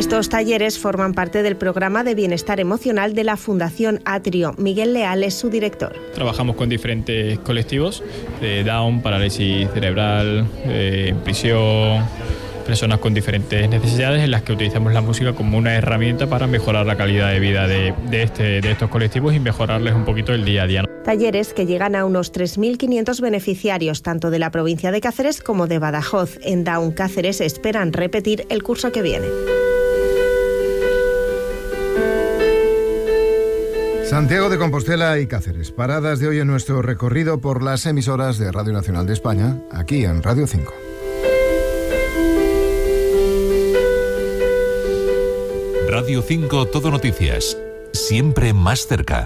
Estos talleres forman parte del programa de bienestar emocional de la Fundación Atrio. Miguel Leal es su director. Trabajamos con diferentes colectivos de Down, parálisis cerebral, prisión, personas con diferentes necesidades, en las que utilizamos la música como una herramienta para mejorar la calidad de vida de estos colectivos y mejorarles un poquito el día a día. Talleres que llegan a unos 3.500 beneficiarios, tanto de la provincia de Cáceres como de Badajoz. En Down Cáceres esperan repetir el curso que viene. Santiago de Compostela y Cáceres, paradas de hoy en nuestro recorrido por las emisoras de Radio Nacional de España, aquí en Radio 5. Radio 5 Todo Noticias, siempre más cerca.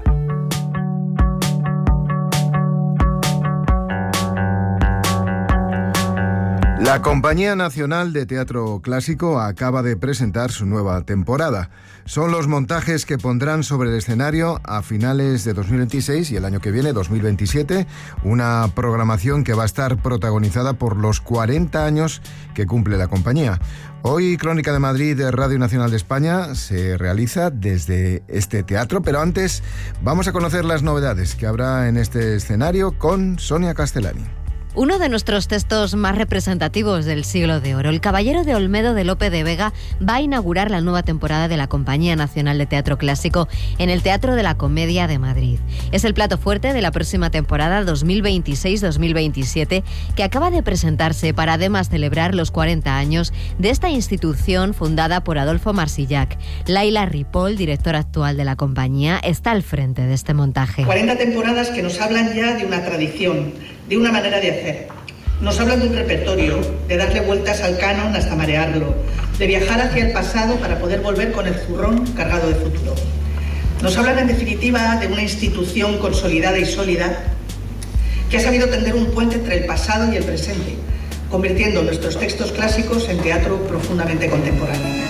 La Compañía Nacional de Teatro Clásico acaba de presentar su nueva temporada. Son los montajes que pondrán sobre el escenario a finales de 2026 y el año que viene, 2027, una programación que va a estar protagonizada por los 40 años que cumple la compañía. Hoy, Crónica de Madrid de Radio Nacional de España se realiza desde este teatro, pero antes vamos a conocer las novedades que habrá en este escenario con Sonia Castellani. Uno de nuestros textos más representativos del siglo de oro, El Caballero de Olmedo de Lope de Vega, va a inaugurar la nueva temporada de la Compañía Nacional de Teatro Clásico en el Teatro de la Comedia de Madrid. Es el plato fuerte de la próxima temporada 2026-2027 que acaba de presentarse para además celebrar los 40 años de esta institución fundada por Adolfo Marsillac. Laila Ripoll, directora actual de la compañía, está al frente de este montaje. 40 temporadas que nos hablan ya de una tradición, de una manera de hacer. Nos hablan de un repertorio, de darle vueltas al canon hasta marearlo, de viajar hacia el pasado para poder volver con el zurrón cargado de futuro. Nos hablan en definitiva de una institución consolidada y sólida que ha sabido tender un puente entre el pasado y el presente, convirtiendo nuestros textos clásicos en teatro profundamente contemporáneo.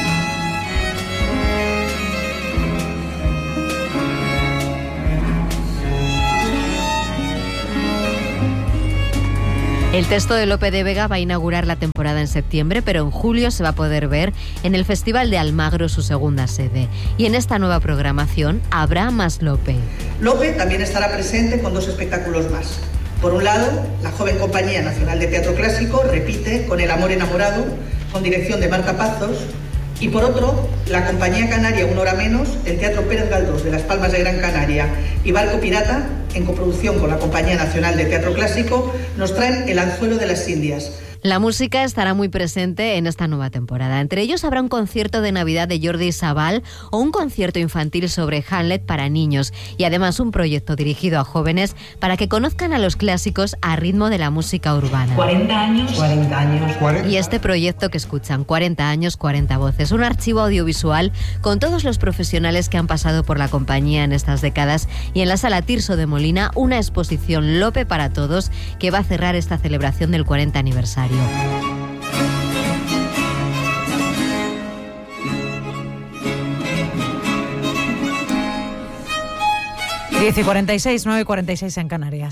El texto de Lope de Vega va a inaugurar la temporada en septiembre, pero en julio se va a poder ver en el Festival de Almagro, su segunda sede. Y en esta nueva programación habrá más Lope. Lope también estará presente con dos espectáculos más. Por un lado, la joven Compañía Nacional de Teatro Clásico repite con El Amor Enamorado, con dirección de Marta Pazos, y por otro, la Compañía Canaria Una Hora Menos, el Teatro Pérez Galdós de Las Palmas de Gran Canaria y Barco Pirata, en coproducción con la Compañía Nacional de Teatro Clásico, nos traen El Anzuelo de las Indias. La música estará muy presente en esta nueva temporada. Entre ellos habrá un concierto de Navidad de Jordi Sabal o un concierto infantil sobre Hamlet para niños y además un proyecto dirigido a jóvenes para que conozcan a los clásicos a ritmo de la música urbana. 40 años. Y este proyecto que escuchan, 40 años, 40 voces, un archivo audiovisual con todos los profesionales que han pasado por la compañía en estas décadas y en la Sala Tirso de Molina una exposición Lope para todos que va a cerrar esta celebración del 40 aniversario. 10:46, 9:46 en Canarias.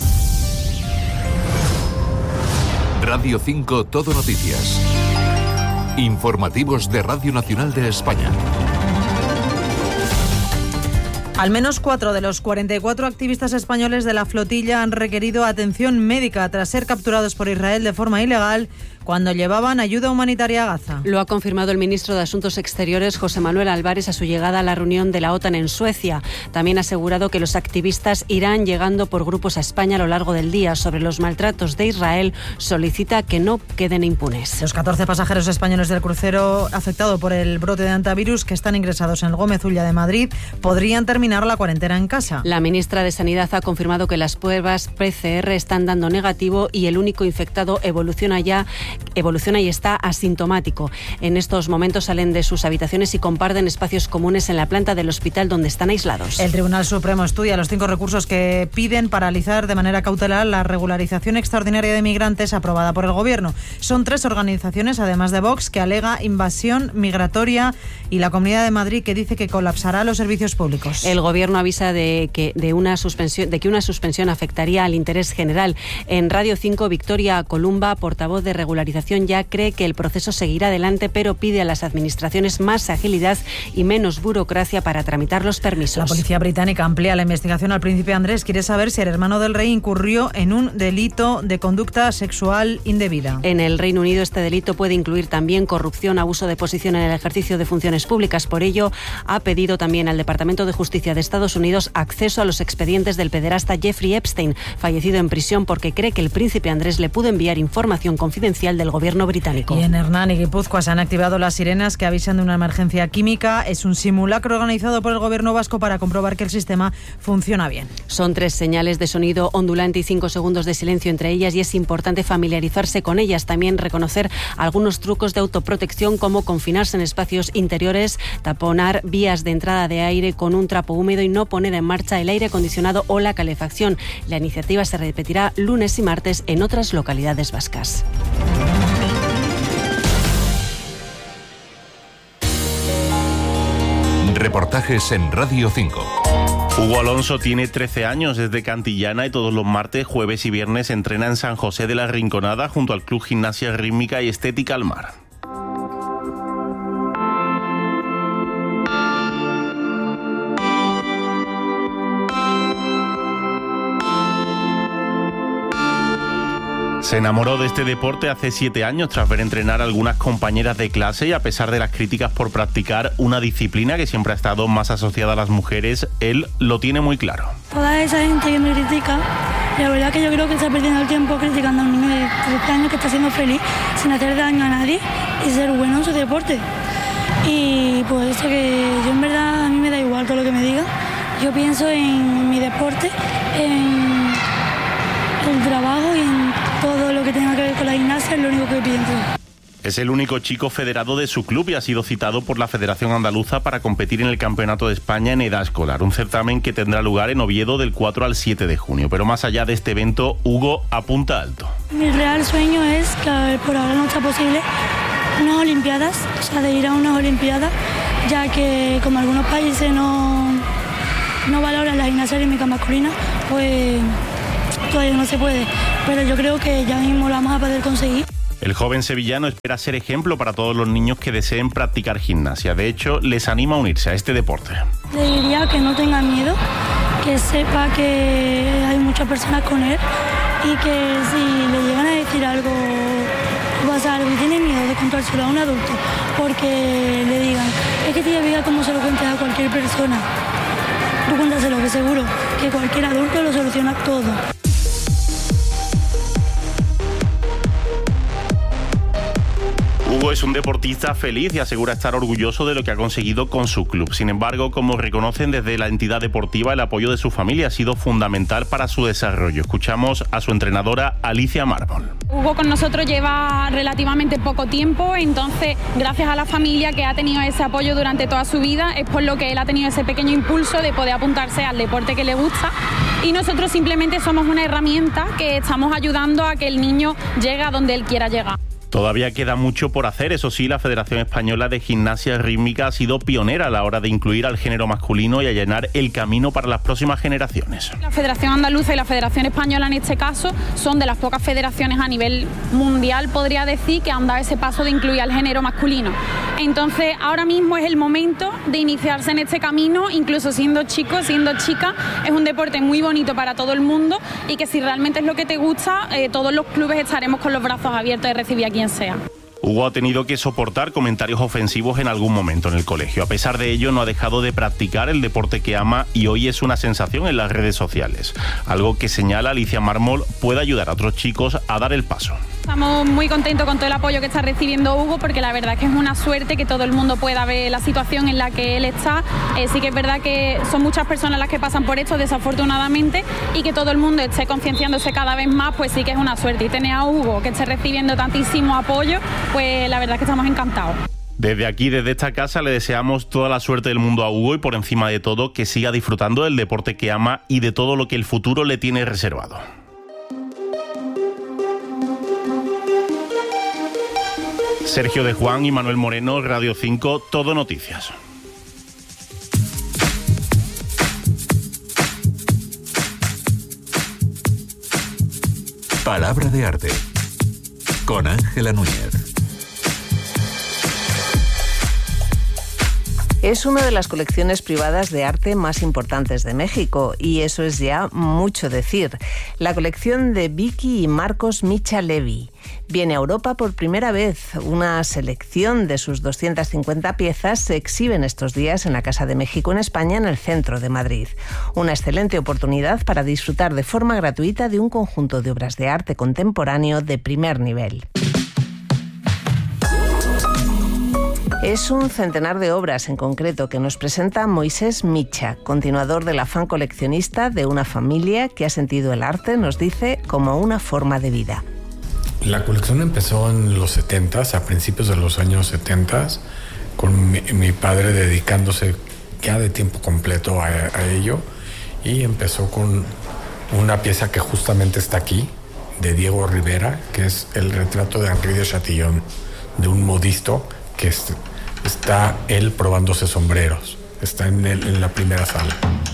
Radio 5 Todo Noticias. Informativos de Radio Nacional de España. Al menos 4 de los 44 activistas españoles de la flotilla han requerido atención médica tras ser capturados por Israel de forma ilegal cuando llevaban ayuda humanitaria a Gaza. Lo ha confirmado el ministro de Asuntos Exteriores, José Manuel Álvarez, a su llegada a la reunión de la OTAN en Suecia. También ha asegurado que los activistas irán llegando por grupos a España a lo largo del día. Sobre los maltratos de Israel, solicita que no queden impunes. Los 14 pasajeros españoles del crucero afectado por el brote de hantavirus que están ingresados en el Gómez Ulla de Madrid podrían terminar la cuarentena en casa. La ministra de Sanidad ha confirmado que las pruebas PCR están dando negativo y el único infectado evoluciona y está asintomático. En estos momentos salen de sus habitaciones y comparten espacios comunes en la planta del hospital donde están aislados. El Tribunal Supremo estudia los 5 recursos que piden paralizar de manera cautelar la regularización extraordinaria de migrantes aprobada por el Gobierno. Son 3 organizaciones, además de Vox, que alega invasión migratoria y la Comunidad de Madrid, que dice que colapsará los servicios públicos. El Gobierno avisa de que una suspensión afectaría al interés general. En Radio 5, Victoria Columba, portavoz de Regularización regularización ya cree que el proceso seguirá adelante, pero pide a las administraciones más agilidad y menos burocracia para tramitar los permisos. La policía británica amplía la investigación al príncipe Andrés. Quiere saber si el hermano del rey incurrió en un delito de conducta sexual indebida. En el Reino Unido este delito puede incluir también corrupción, abuso de posición en el ejercicio de funciones públicas. Por ello, ha pedido también al Departamento de Justicia de Estados Unidos acceso a los expedientes del pederasta Jeffrey Epstein, fallecido en prisión porque cree que el príncipe Andrés le pudo enviar información confidencial del gobierno británico. Y en Hernán y Guipúzcoa se han activado las sirenas que avisan de una emergencia química. Es un simulacro organizado por el gobierno vasco para comprobar que el sistema funciona bien. Son 3 señales de sonido ondulante y 5 segundos de silencio entre ellas, y es importante familiarizarse con ellas. También reconocer algunos trucos de autoprotección, como confinarse en espacios interiores, taponar vías de entrada de aire con un trapo húmedo y no poner en marcha el aire acondicionado o la calefacción. La iniciativa se repetirá lunes y martes en otras localidades vascas. Reportajes en Radio 5. Hugo Alonso tiene 13 años, es de Cantillana y todos los martes, jueves y viernes entrena en San José de la Rinconada junto al Club Gimnasia Rítmica y Estética Almar. Se enamoró de este deporte hace 7 años tras ver entrenar a algunas compañeras de clase, y a pesar de las críticas por practicar una disciplina que siempre ha estado más asociada a las mujeres, él lo tiene muy claro. Toda esa gente que me critica, la verdad que yo creo que está perdiendo el tiempo criticando a un niño de 13 años que está siendo feliz sin hacer daño a nadie y ser bueno en su deporte. Y pues eso, que yo en verdad a mí me da igual todo lo que me digan. Yo pienso en mi deporte, en el trabajo y en todo lo que tenga que ver con la gimnasia, es lo único que pienso. Es el único chico federado de su club y ha sido citado por la Federación Andaluza para competir en el Campeonato de España en edad escolar, un certamen que tendrá lugar en Oviedo del 4 al 7 de junio. Pero más allá de este evento, Hugo apunta alto. Mi real sueño es, que por ahora no está posible, unas Olimpiadas, o sea, de ir a unas Olimpiadas, ya que como algunos países no valoran la gimnasia rítmica masculina, pues todavía no se puede. Pero yo creo que ya mismo lo vamos a poder conseguir. El joven sevillano espera ser ejemplo para todos los niños que deseen practicar gimnasia. De hecho, les anima a unirse a este deporte. Le diría que no tenga miedo, que sepa que hay muchas personas con él y que si le llegan a decir algo, pasa algo y tiene miedo de contárselo a un adulto, porque le digan, es que te diga como se lo cuentes a cualquier persona. Tú cuéntaselo, que seguro que cualquier adulto lo soluciona todo. Hugo es un deportista feliz y asegura estar orgulloso de lo que ha conseguido con su club. Sin embargo, como reconocen desde la entidad deportiva, el apoyo de su familia ha sido fundamental para su desarrollo. Escuchamos a su entrenadora Alicia Mármol. Hugo con nosotros lleva relativamente poco tiempo, entonces gracias a la familia que ha tenido ese apoyo durante toda su vida, es por lo que él ha tenido ese pequeño impulso de poder apuntarse al deporte que le gusta, y nosotros simplemente somos una herramienta que estamos ayudando a que el niño llegue a donde él quiera llegar. Todavía queda mucho por hacer, eso sí, la Federación Española de Gimnasia Rítmica ha sido pionera a la hora de incluir al género masculino y allanar el camino para las próximas generaciones. La Federación Andaluza y la Federación Española en este caso son de las pocas federaciones a nivel mundial, podría decir, que han dado ese paso de incluir al género masculino. Entonces, ahora mismo es el momento de iniciarse en este camino, incluso siendo chico, siendo chica. Es un deporte muy bonito para todo el mundo y que si realmente es lo que te gusta, todos los clubes estaremos con los brazos abiertos de recibir a quien sea. Hugo ha tenido que soportar comentarios ofensivos en algún momento en el colegio. A pesar de ello, no ha dejado de practicar el deporte que ama y hoy es una sensación en las redes sociales. Algo que, señala Alicia Mármol, puede ayudar a otros chicos a dar el paso. Estamos muy contentos con todo el apoyo que está recibiendo Hugo, porque la verdad es que es una suerte que todo el mundo pueda ver la situación en la que él está. Sí que es verdad que son muchas personas las que pasan por esto, desafortunadamente, y que todo el mundo esté concienciándose cada vez más, pues sí que es una suerte. Y tener a Hugo que esté recibiendo tantísimo apoyo, pues la verdad es que estamos encantados. Desde aquí, desde esta casa, le deseamos toda la suerte del mundo a Hugo y, por encima de todo, que siga disfrutando del deporte que ama y de todo lo que el futuro le tiene reservado. Sergio de Juan y Manuel Moreno, Radio 5, Todo Noticias. Palabra de arte. con Ángela Núñez. Es una de las colecciones privadas de arte más importantes de México y eso es ya mucho decir. La colección de Vicky y Marcos Micha Levi. Viene a Europa por primera vez. Una selección de sus 250 piezas se exhiben estos días en la Casa de México en España, en el centro de Madrid. Una excelente oportunidad para disfrutar de forma gratuita de un conjunto de obras de arte contemporáneo de primer nivel. Es un centenar de obras en concreto que nos presenta Moisés Micha, continuador del afán coleccionista de una familia que ha sentido el arte, nos dice, como una forma de vida. La colección empezó en los 70s, a principios de los años 70s, con mi padre dedicándose ya de tiempo completo a ello, y empezó con una pieza que justamente está aquí, de Diego Rivera, que es el retrato de Henri de Chatillon, de un modisto que está él probándose sombreros. Está en la primera sala.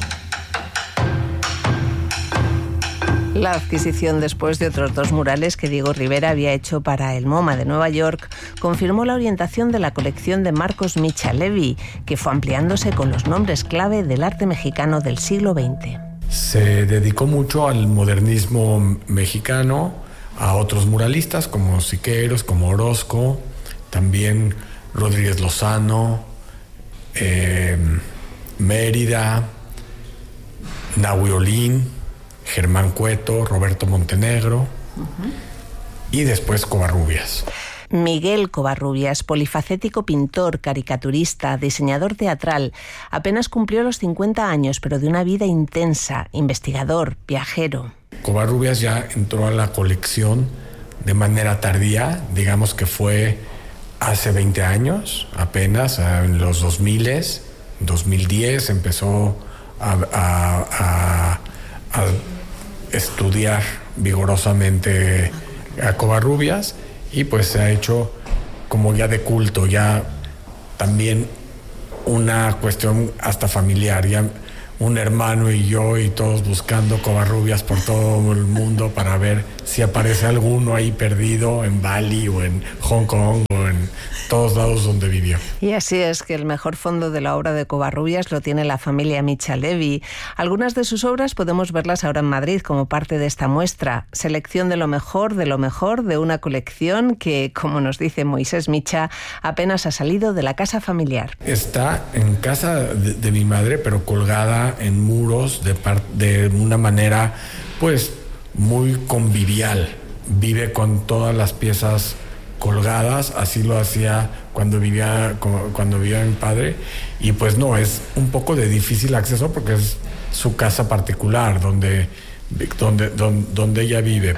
La adquisición, después de otros dos murales que Diego Rivera había hecho para el MoMA de Nueva York, confirmó la orientación de la colección de Marcos Micha Levi, que fue ampliándose con los nombres clave del arte mexicano del siglo XX. Se dedicó mucho al modernismo mexicano, a otros muralistas como Siqueiros, como Orozco, también Rodríguez Lozano, Mérida, Nahui Olin, Germán Cueto, Roberto Montenegro y después Covarrubias. Miguel Covarrubias, polifacético pintor, caricaturista, diseñador teatral, apenas cumplió los 50 años, pero de una vida intensa, investigador, viajero. Covarrubias ya entró a la colección de manera tardía, digamos que fue hace 20 años, apenas, en los 2000s, 2010 empezó a estudiar vigorosamente a Covarrubias y pues se ha hecho como ya de culto, ya también una cuestión hasta familiar, ya un hermano y yo y todos buscando Covarrubias por todo el mundo para ver si aparece alguno ahí perdido en Bali o en Hong Kong o en todos lados donde vivió. Y así es que el mejor fondo de la obra de Covarrubias lo tiene la familia Micha Levi. Algunas de sus obras podemos verlas ahora en Madrid como parte de esta muestra. Selección de lo mejor de una colección que, como nos dice Moisés Micha, apenas ha salido de la casa familiar. Está en casa de mi madre, pero colgada en muros de una manera pues muy convivial. Vive con todas las piezas colgadas, así lo hacía cuando vivía mi padre, y pues no, es un poco de difícil acceso porque es su casa particular donde ella vive.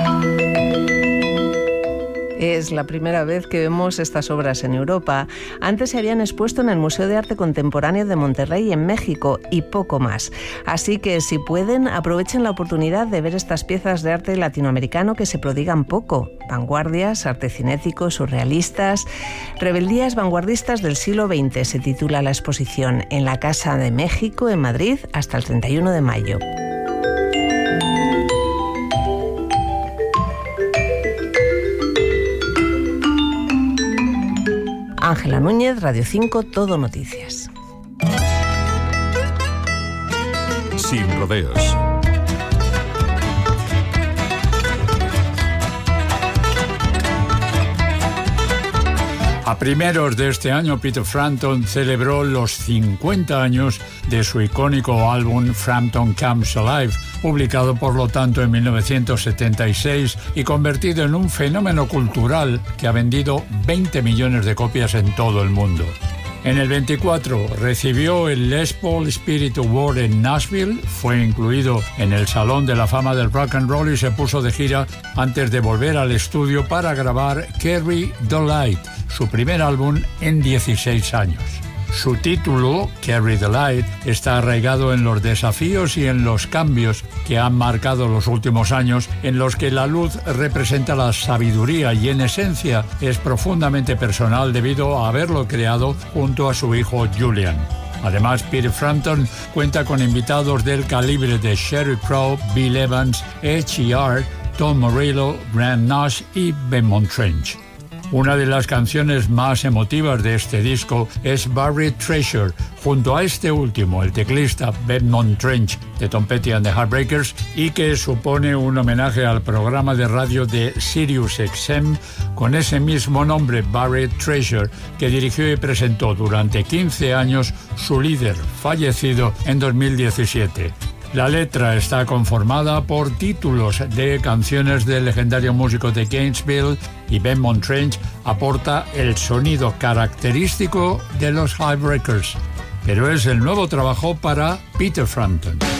Es la primera vez que vemos estas obras en Europa. Antes se habían expuesto en el Museo de Arte Contemporáneo de Monterrey, en México, y poco más. Así que, si pueden, aprovechen la oportunidad de ver estas piezas de arte latinoamericano que se prodigan poco. Vanguardias, arte cinético, surrealistas, rebeldías vanguardistas del siglo XX, se titula la exposición, en la Casa de México, en Madrid, hasta el 31 de mayo. Ángela Núñez, Radio 5, Todo Noticias. Sin rodeos. A primeros de este año, Peter Frampton celebró los 50 años de su icónico álbum Frampton Comes Alive, publicado por lo tanto en 1976 y convertido en un fenómeno cultural que ha vendido 20 millones de copias en todo el mundo. En el 24 recibió el Les Paul Spirit Award en Nashville, fue incluido en el Salón de la Fama del Rock and Roll y se puso de gira antes de volver al estudio para grabar Carry the Light, su primer álbum en 16 años. Su título, Carry the Light, está arraigado en los desafíos y en los cambios que han marcado los últimos años, en los que la luz representa la sabiduría y en esencia es profundamente personal debido a haberlo creado junto a su hijo Julian. Además, Peter Frampton cuenta con invitados del calibre de Sheryl Crow, Bill Evans, H.E.R., Tom Morello, Graham Nash y Benmont Trench. Una de las canciones más emotivas de este disco es Buried Treasure. Junto a este último, el teclista Benmont Trench de Tom Petty and the Heartbreakers, y que supone un homenaje al programa de radio de Sirius XM con ese mismo nombre, Buried Treasure, que dirigió y presentó durante 15 años su líder, fallecido en 2017. La letra está conformada por títulos de canciones del legendario músico de Gainesville, y Benmont Trench aporta el sonido característico de los Heartbreakers, pero es el nuevo trabajo para Peter Frampton.